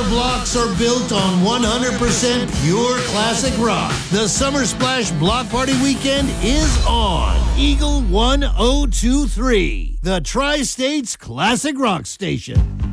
blocks are built on 100% pure classic rock. The Summer Splash Block Party Weekend is on Eagle 1023, the Tri-States Classic Rock Station.